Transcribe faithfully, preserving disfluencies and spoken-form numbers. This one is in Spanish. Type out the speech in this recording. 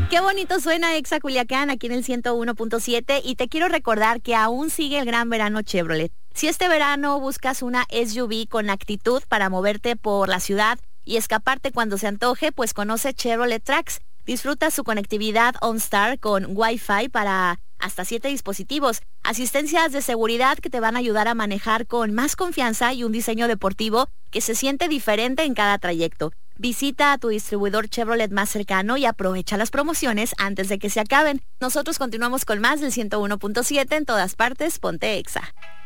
Qué bonito suena Exa Culiacán aquí en el ciento uno punto siete y te quiero recordar que aún sigue el gran verano Chevrolet. Si este verano buscas una S U V con actitud para moverte por la ciudad y escaparte cuando se antoje, pues conoce Chevrolet Trax. Disfruta su conectividad OnStar con Wi-Fi para hasta siete dispositivos, asistencias de seguridad que te van a ayudar a manejar con más confianza y un diseño deportivo que se siente diferente en cada trayecto. Visita a tu distribuidor Chevrolet más cercano y aprovecha las promociones antes de que se acaben. Nosotros continuamos con más del ciento uno punto siete en todas partes. Ponte Exa.